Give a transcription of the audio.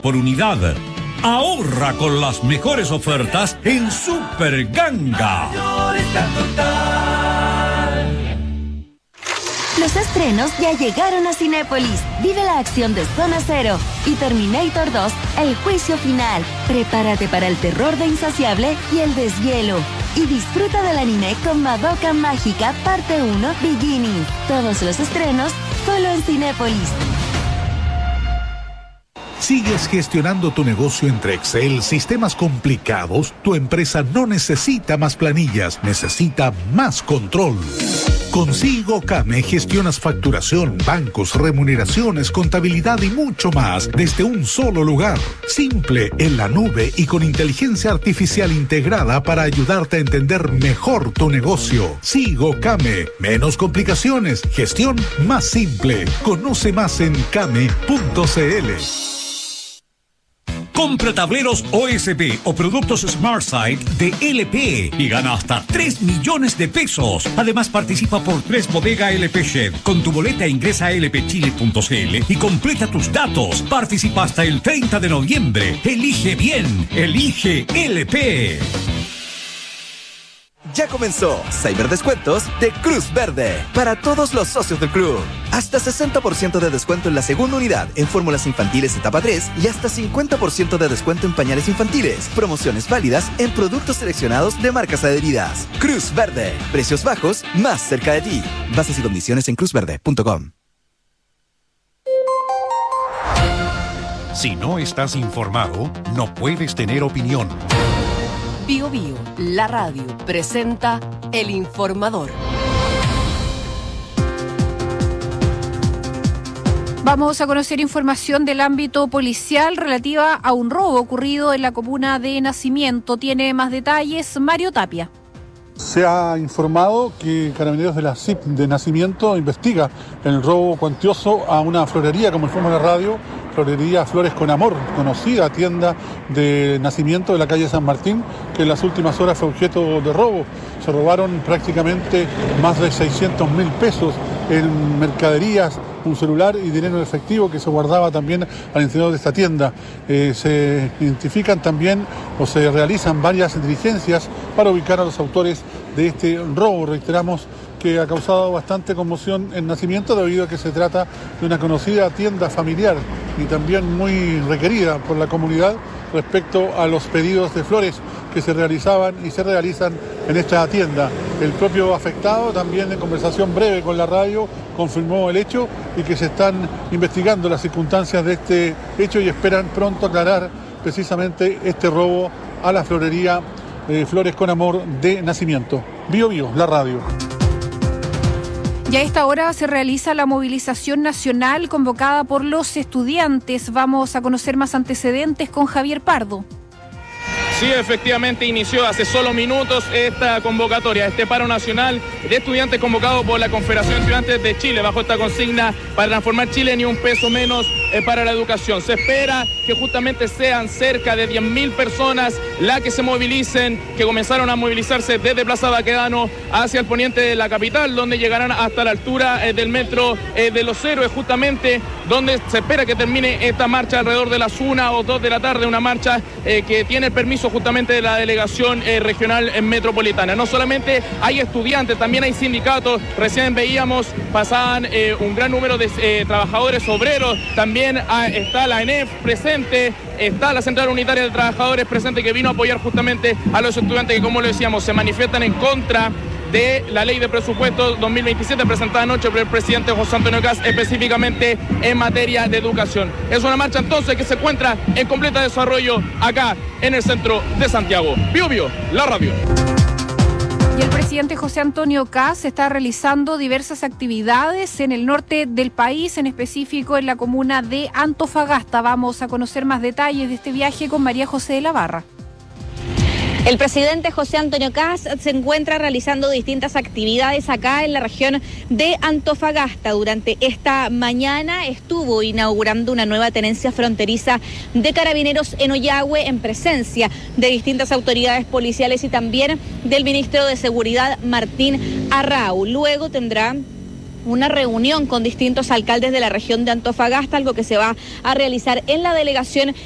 por unidad. Ahorra con las mejores ofertas en Super Ganga. Los estrenos ya llegaron a Cinépolis. Vive la acción de Zona Cero y Terminator 2, El Juicio Final. Prepárate para el terror de Insaciable y El Deshielo. Y disfruta del anime con Madoka Mágica Parte 1 Beginning. Todos los estrenos solo en Cinépolis. ¿Sigues gestionando tu negocio entre Excel, sistemas complicados? Tu empresa no necesita más planillas, necesita más control. Con SIGOCAME gestionas facturación, bancos, remuneraciones, contabilidad y mucho más desde un solo lugar. Simple, en la nube y con inteligencia artificial integrada para ayudarte a entender mejor tu negocio. SIGOCAME, menos complicaciones, gestión más simple. Conoce más en came.cl. Compra tableros OSB o productos SmartSight de LP y gana hasta 3 millones de pesos. Además, participa por 3 Bodega LP Shed. Con tu boleta ingresa a lpchile.cl y completa tus datos. Participa hasta el 30 de noviembre. Elige bien. Elige LP. Ya comenzó Cyberdescuentos de Cruz Verde para todos los socios del club. Hasta 60% de descuento en la segunda unidad en fórmulas infantiles etapa 3 y hasta 50% de descuento en pañales infantiles. Promociones válidas en productos seleccionados de marcas adheridas. Cruz Verde. Precios bajos más cerca de ti. Bases y condiciones en cruzverde.com. Si no estás informado, no puedes tener opinión. Bio Bio, la radio, presenta El Informador. Vamos a conocer información del ámbito policial relativa a un robo ocurrido en la comuna de Nacimiento. Tiene más detalles Mario Tapia. Se ha informado que Carabineros de la CIP de Nacimiento investiga el robo cuantioso a una florería, como informa la radio, Florería Flores con Amor, conocida tienda de Nacimiento de la calle San Martín, que en las últimas horas fue objeto de robo. Se robaron prácticamente más de 600.000 pesos en mercaderías, un celular y dinero en efectivo que se guardaba también al interior de esta tienda. Se identifican también o se realizan varias diligencias para ubicar a los autores de este robo. Reiteramos que ha causado bastante conmoción en Nacimiento debido a que se trata de una conocida tienda familiar y también muy requerida por la comunidad respecto a los pedidos de flores que se realizaban y se realizan en esta tienda. El propio afectado también en conversación breve con la radio confirmó el hecho y que se están investigando las circunstancias de este hecho y esperan pronto aclarar precisamente este robo a la florería Flores con Amor de Nacimiento. Bio Bio, la radio. Y a esta hora se realiza la movilización nacional convocada por los estudiantes. Vamos a conocer más antecedentes con Javier Pardo. Sí, efectivamente inició hace solo minutos esta convocatoria, este paro nacional de estudiantes convocado por la Confederación de Estudiantes de Chile bajo esta consigna para transformar Chile ni un peso menos para la educación. Se espera que justamente sean cerca de 10.000 personas las que se movilicen, que comenzaron a movilizarse desde Plaza Baquedano hacia el poniente de la capital, donde llegarán hasta la altura del metro de Los Héroes, justamente donde se espera que termine esta marcha alrededor de las 1 o 2 de la tarde, una marcha que tiene el permiso justamente de la delegación regional metropolitana. No solamente hay estudiantes, también hay sindicatos. Recién veíamos, pasaban un gran número de trabajadores obreros. También está la ENEF presente, está la Central Unitaria de Trabajadores presente, que vino a apoyar justamente a los estudiantes que, como lo decíamos, se manifiestan en contra de la ley de presupuestos 2027 presentada anoche por el presidente José Antonio Kast, específicamente en materia de educación. Es una marcha entonces que se encuentra en completo desarrollo acá en el centro de Santiago. Bio Bio, la radio. Y el presidente José Antonio Kast está realizando diversas actividades en el norte del país, en específico en la comuna de Antofagasta. Vamos a conocer más detalles de este viaje con María José de la Barra. El presidente José Antonio Kast se encuentra realizando distintas actividades acá en la región de Antofagasta. Durante esta mañana estuvo inaugurando una nueva tenencia fronteriza de Carabineros en Ollagüe en presencia de distintas autoridades policiales y también del ministro de Seguridad Martín Arrau. Luego tendrá una reunión con distintos alcaldes de la región de Antofagasta, algo que se va a realizar en la delegación